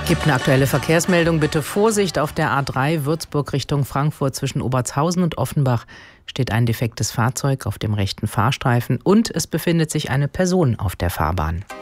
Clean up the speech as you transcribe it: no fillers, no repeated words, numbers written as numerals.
Gibt eine aktuelle Verkehrsmeldung. Bitte Vorsicht auf der A3 Würzburg Richtung Frankfurt zwischen Obertshausen und Offenbach steht ein defektes Fahrzeug auf dem rechten Fahrstreifen und es befindet sich eine Person auf der Fahrbahn.